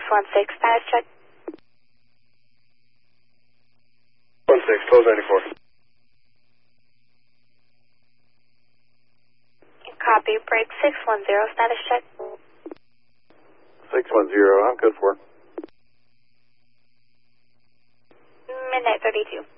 616, status check. 16, close 94. Copy, break 610, status check. 610, I'm good for. Midnight 32.